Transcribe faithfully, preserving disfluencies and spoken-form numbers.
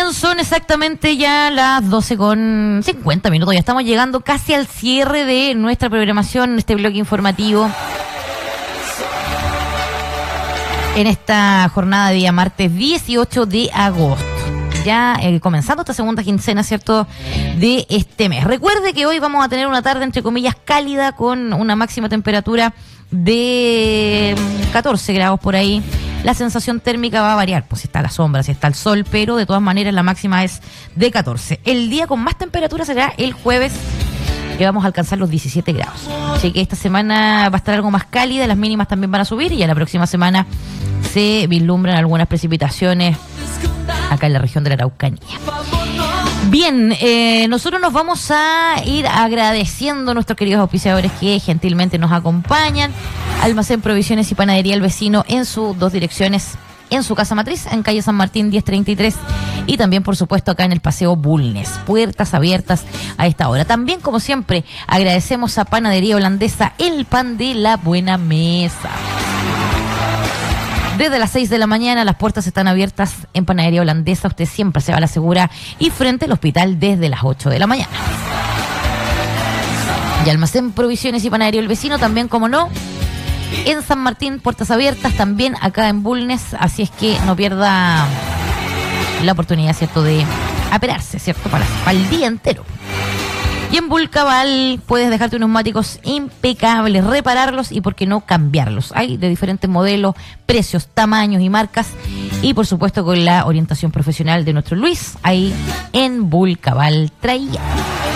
Bien, son exactamente ya las doce con cincuenta minutos. Ya estamos llegando casi al cierre de nuestra programación, este bloque informativo. En esta jornada de día martes dieciocho de agosto. Ya eh, comenzando esta segunda quincena, ¿cierto?, de este mes. Recuerde que hoy vamos a tener una tarde, entre comillas, cálida, con una máxima temperatura de catorce grados por ahí. La sensación térmica va a variar, pues si está la sombra, si está el sol, pero de todas maneras la máxima es de catorce. El día con más temperatura será el jueves, que vamos a alcanzar los diecisiete grados. Así que esta semana va a estar algo más cálida, las mínimas también van a subir y ya la próxima semana se vislumbran algunas precipitaciones acá en la región de la Araucanía. Bien, eh, nosotros nos vamos a ir agradeciendo a nuestros queridos auspiciadores que gentilmente nos acompañan. Almacén Provisiones y Panadería El Vecino en sus dos direcciones, en su casa matriz, en calle San Martín diez treinta y tres, y también, por supuesto, acá en el Paseo Bulnes. Puertas abiertas a esta hora. También, como siempre, agradecemos a Panadería Holandesa, el pan de la buena mesa. Desde las seis de la mañana las puertas están abiertas en Panadería Holandesa. Usted siempre se va a la segura y frente al hospital desde las ocho de la mañana. Y Almacén Provisiones y Panadería El Vecino también, como no, en San Martín, puertas abiertas, también acá en Bulnes. Así es que no pierda la oportunidad, ¿cierto?, de aperarse, ¿cierto?, para, para el día entero. Y en Bulcabal puedes dejarte unos neumáticos impecables, repararlos y, por qué no, cambiarlos. Hay de diferentes modelos, precios, tamaños y marcas. Y, por supuesto, con la orientación profesional de nuestro Luis, ahí en Bulcabal Traía.